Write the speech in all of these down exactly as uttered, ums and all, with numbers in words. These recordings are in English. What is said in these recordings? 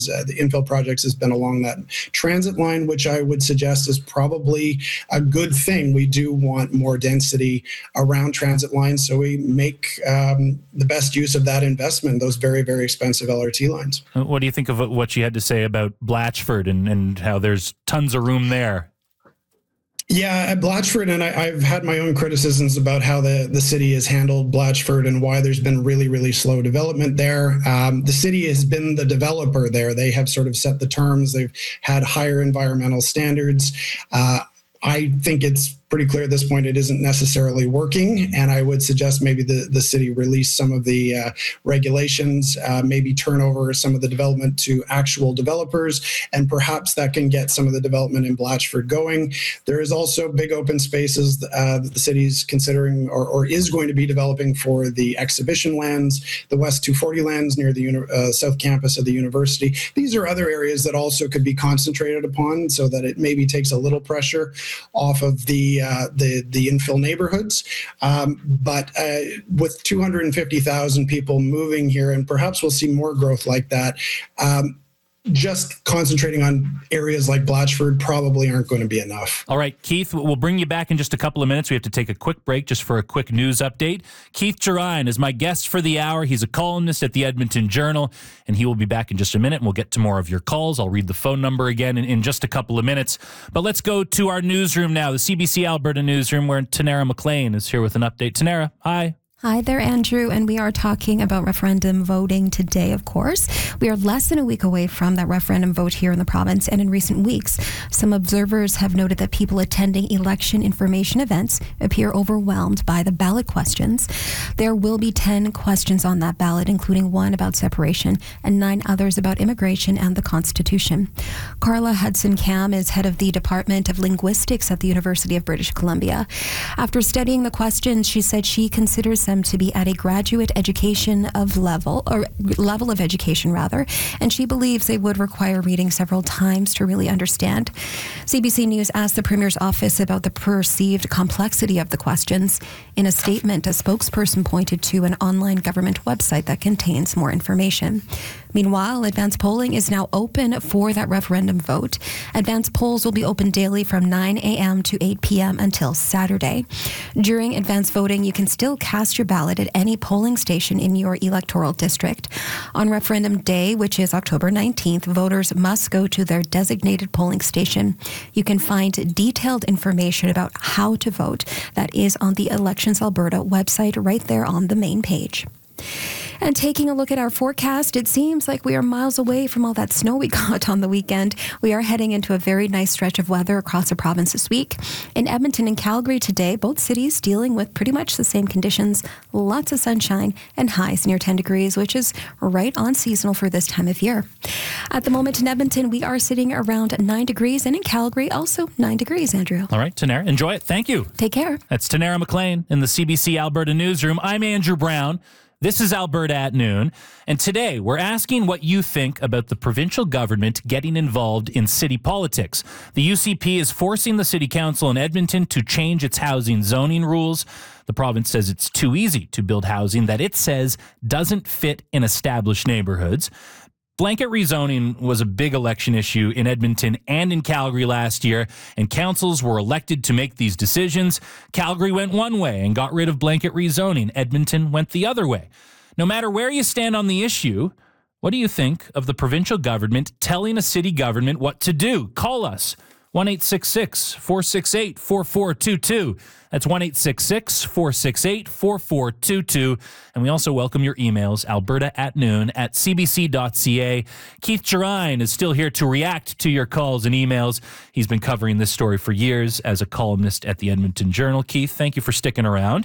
Uh, the infill projects has been along that transit line, which I would suggest is probably a good thing. We do want more density around transit lines, so we make um, the best use of that investment, those very, very expensive L R T lines. What do you think of what you had to say about Blatchford and, and how there's tons of room there? Yeah, at Blatchford, and I, I've had my own criticisms about how the, the city has handled Blatchford and why there's been really, really slow development there. Um, the city has been the developer there. They have sort of set the terms. They've had higher environmental standards. Uh, I think it's pretty clear at this point it isn't necessarily working, and I would suggest maybe the, the city release some of the uh, regulations, uh, maybe turn over some of the development to actual developers, and perhaps that can get some of the development in Blatchford going. There is also big open spaces uh, that the city's considering or, or is going to be developing for the exhibition lands, the West two forty lands near the uni- uh, South Campus of the university. These are other areas that also could be concentrated upon so that it maybe takes a little pressure off of the Uh, the the infill neighborhoods, um, but uh, with two hundred fifty thousand people moving here, and perhaps we'll see more growth like that. Um, just concentrating on areas like Blatchford probably aren't going to be enough. All right, Keith, we'll bring you back in just a couple of minutes. We have to take a quick break just for a quick news update. Keith Gerein is my guest for the hour. He's a columnist at the Edmonton Journal, and he will be back in just a minute, and we'll get to more of your calls. I'll read the phone number again in, in just a couple of minutes. But let's go to our newsroom now, the C B C Alberta newsroom, where Tanara McLean is here with an update. Tanara, hi. Hi there, Andrew, and we are talking about referendum voting today, of course. We are less than a week away from that referendum vote here in the province, and in recent weeks, some observers have noted that people attending election information events appear overwhelmed by the ballot questions. There will be ten questions on that ballot, including one about separation and nine others about immigration and the Constitution. Carla Hudson-Cam is head of the Department of Linguistics at the University of British Columbia. After studying the questions, she said she considers them to be at a graduate education of level, or level of education rather, and she believes they would require reading several times to really understand. C B C News asked the Premier's office about the perceived complexity of the questions. In a statement, a spokesperson pointed to an online government website that contains more information. Meanwhile, advanced polling is now open for that referendum vote. Advanced polls will be open daily from nine a.m. to eight p.m. until Saturday. During advanced voting, you can still cast your ballot at any polling station in your electoral district. On referendum day, which is October nineteenth, voters must go to their designated polling station. You can find detailed information about how to vote. That is on the Elections Alberta website right there on the main page. And taking a look at our forecast, it seems like we are miles away from all that snow we got on the weekend. We are heading into a very nice stretch of weather across the province this week. In Edmonton and Calgary today, both cities dealing with pretty much the same conditions. Lots of sunshine and highs near ten degrees, which is right on seasonal for this time of year. At the moment in Edmonton, we are sitting around nine degrees, and in Calgary, also nine degrees, Andrew. All right, Tanara, enjoy it. Thank you. Take care. That's Tanara McLean in the C B C Alberta newsroom. I'm Andrew Brown. This is Alberta at Noon, and today we're asking what you think about the provincial government getting involved in city politics. The U C P is forcing the City Council in Edmonton to change its housing zoning rules. The province says it's too easy to build housing that it says doesn't fit in established neighborhoods. Blanket rezoning was a big election issue in Edmonton and in Calgary last year, and councils were elected to make these decisions. Calgary went one way and got rid of blanket rezoning. Edmonton went the other way. No matter where you stand on the issue, what do you think of the provincial government telling a city government what to do? Call us. one eight six six, four six eight, four four two two. That's one eight six six, four six eight, four four two two. And we also welcome your emails, alberta at noon at c b c dot c a. Keith Gerein is still here to react to your calls and emails. He's been covering this story for years as a columnist at the Edmonton Journal. Keith, thank you for sticking around.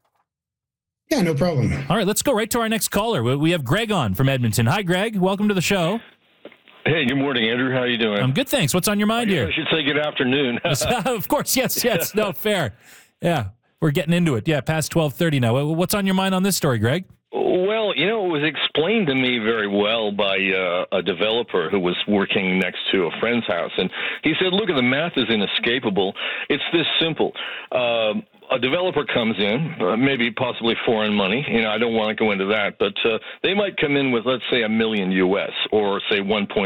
Yeah, no problem. All right, let's go right to our next caller. We have Greg on from Edmonton. Hi, Greg. Welcome to the show. Hey, good morning, Andrew. How are you doing? I'm good, thanks. What's on your mind I here? I should say good afternoon. Of course, yes, yes. No, fair. Yeah, we're getting into it. Yeah, past twelve thirty now. What's on your mind on this story, Greg? Well, you know, it was explained to me very well by uh, a developer who was working next to a friend's house. And he said, look, the math is inescapable. It's this simple. Uh, a developer comes in, uh, maybe possibly foreign money. You know, I don't want to go into that, but uh, they might come in with, let's say, a million U S or say one point